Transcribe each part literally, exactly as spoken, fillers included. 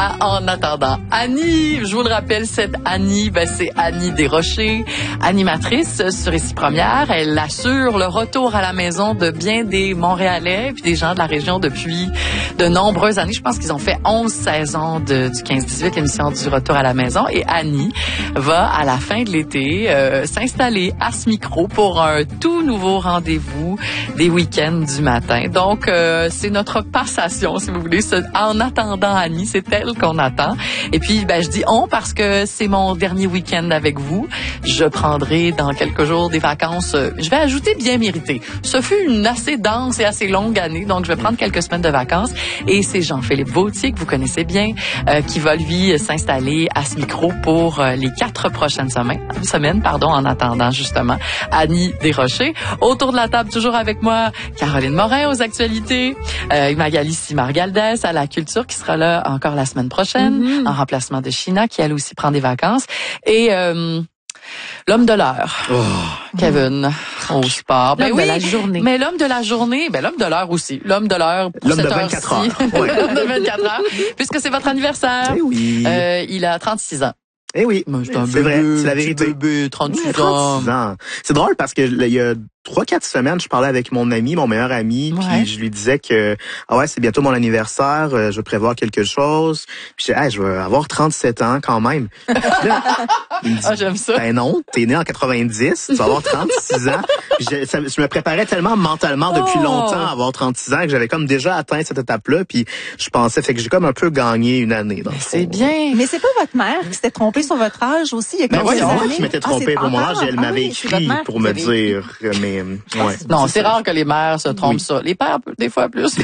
à En attendant Annie. Je vous le rappelle, cette Annie, ben, c'est Annie Desrochers, animatrice sur Ici Première. Elle assure le retour à la maison de bien des Montréalais puis des gens de la région depuis de nombreuses années. Je pense qu'ils ont fait onze saisons de, du quinze dix-huit, l'émission du retour à la maison. Et Annie va, à la fin de l'été, euh, s'installer à ce micro pour un tout nouveau rendez-vous des week-ends du matin. Donc, euh, c'est notre passation, si vous voulez. En attendant Annie, c'est elle qu'on attend. Et puis, ben, je dis on parce que c'est mon dernier week-end avec vous. Je prendrai dans quelques jours des vacances. Euh, je vais ajouter bien méritées. Ce fut une assez dense et assez longue année, donc je vais prendre quelques semaines de vacances. Et c'est Jean-Philippe Vautier, que vous connaissez bien, euh, qui va, lui, s'installer à ce micro pour euh, les quatre prochaines semaines, semaines, pardon, en attendant, justement, Annie Desrochers. Autour de la table, toujours avec moi, Caroline Morin aux actualités, euh, Magali Simard-Galdès à la culture, qui sera là encore la semaine prochaine, mm-hmm. en remplacement de China, qui elle aussi prend des vacances. Et euh, l'homme de l'heure, oh. Kevin, au sport. Ben l'homme oui, de la journée. Mais l'homme de la journée, ben l'homme de l'heure aussi. L'homme de l'heure pour l'homme cette de vingt-quatre heures. Ouais. L'homme de vingt-quatre heures, puisque c'est votre anniversaire. Eh oui. Euh, il a trente-six ans. Eh oui, c'est, un c'est bébé, vrai, c'est la vérité. Bébé, trente-six, trente-six ans. C'est drôle parce que il y a trois, quatre semaines, je parlais avec mon ami, mon meilleur ami, ouais. puis je lui disais que ah ouais, c'est bientôt mon anniversaire, euh, je vais prévoir quelque chose. Puis je disais, hey, je vais avoir trente-sept ans quand même. Là, il me dit, ah, j'aime ça. Ben non, t'es né en quatre-vingt-dix, tu vas avoir trente-six ans. Puis je, ça, je me préparais tellement mentalement depuis oh. longtemps à avoir trente-six ans que j'avais comme déjà atteint cette étape-là, puis je pensais, fait que j'ai comme un peu gagné une année. Dans c'est fond. Bien. Mais c'est pas votre mère qui s'était trompée sur votre âge aussi il y a quelques ben oui, années? Moi qui m'étais trompée ah, pour mon âge, elle ah, m'avait oui, écrit pour me dire, mais ouais. Non, c'est rare que les mères se trompent oui. ça. Les pères, des fois plus.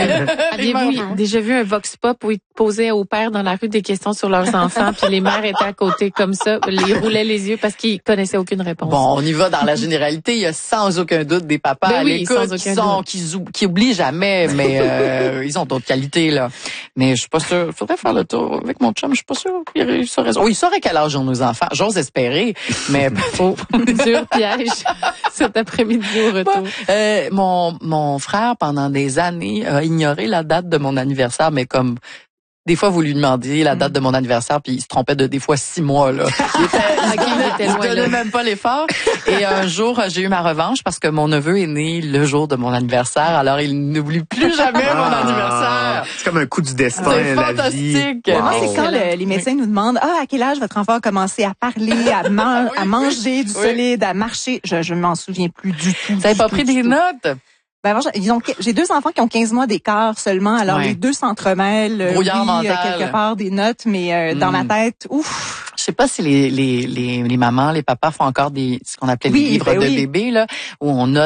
Aviez-vous déjà vu un vox pop où ils posaient aux pères dans la rue des questions sur leurs enfants, puis les mères étaient à côté comme ça, ils roulaient les yeux parce qu'ils connaissaient aucune réponse. Bon, on y va dans la généralité. Il y a sans aucun doute des papas ben à oui, l'écoute qui, sont, qui, qui oublient jamais, mais euh, ils ont d'autres qualités là. Mais je suis pas sûre. Faudrait faire le tour avec mon chum. Je suis pas sûre qu'il saurait. Oui, il saurait quel âge ont nos enfants. J'ose espérer, mais faut dur piège cet après-midi au retour. Bon, euh, mon mon frère pendant des années a ignoré la date de mon anniversaire, mais comme des fois, vous lui demandiez la date de mon anniversaire, puis il se trompait de des fois six mois, là. Il était, il ne donnait même pas l'effort. Et un jour, j'ai eu ma revanche parce que mon neveu est né le jour de mon anniversaire. Alors, il n'oublie plus jamais ah, mon anniversaire. C'est comme un coup du destin, c'est la fantastique. vie. Wow. Moi, c'est quand le, les médecins oui. nous demandent, ah, à quel âge votre enfant a commencé à parler, à, man- oui, à manger oui. du solide, à marcher. Je, je m'en souviens plus du tout. Vous n'avez pas pris des notes? Ben alors, ils ont, j'ai deux enfants qui ont quinze mois d'écart seulement, alors ouais. les deux s'entremêlent. Brouillard oui, mental. quelque part des notes, mais euh, mm. dans ma tête, ouf. Je sais pas si les, les, les, les mamans, les papas font encore des, ce qu'on appelait oui, des livres ben de oui. bébés, là, où on note